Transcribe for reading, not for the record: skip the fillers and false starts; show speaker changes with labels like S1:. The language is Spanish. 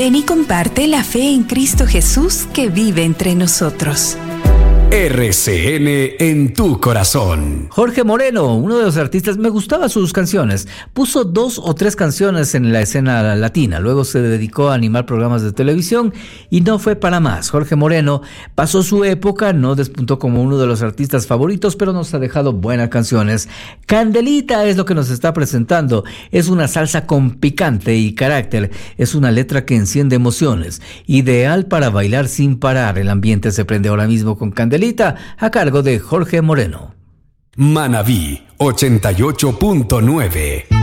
S1: Ven y comparte la fe en Cristo Jesús que vive entre nosotros.
S2: RCN en tu corazón.
S3: Jorge Moreno, uno de los artistas, me gustaban sus canciones. Puso 2 o 3 canciones en la escena latina. Luego se dedicó a animar programas de televisión y no fue para más. Jorge Moreno pasó su época, no despuntó como uno de los artistas favoritos, pero nos ha dejado buenas canciones. Candelita es lo que nos está presentando. Es una salsa con picante y carácter. Es una letra que enciende emociones. Ideal para bailar sin parar. El ambiente se prende ahora mismo con Candelita, a cargo de Jorge Moreno.
S2: Manabí 88.9.